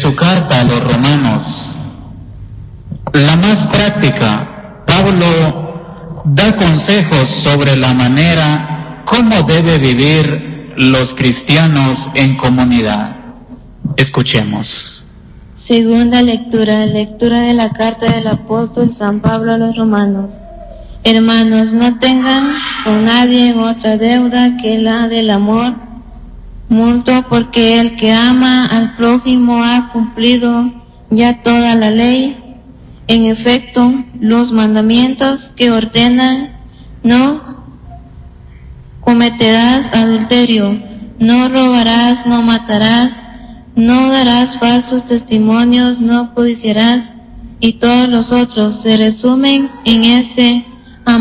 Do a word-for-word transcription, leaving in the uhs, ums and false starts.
su carta a los romanos, la más práctica, Pablo da consejos sobre la manera cómo debe vivir los cristianos en comunidad. Escuchemos. Segunda lectura, lectura de la carta del apóstol San Pablo a los romanos. Hermanos, no tengan con nadie otra deuda que la del amor mutuo, porque el que ama al prójimo ha cumplido ya toda la ley. En efecto, los mandamientos que ordenan: no cometerás adulterio, no robarás, no matarás, no darás falsos testimonios, no codiciarás, y todos los otros se resumen en este: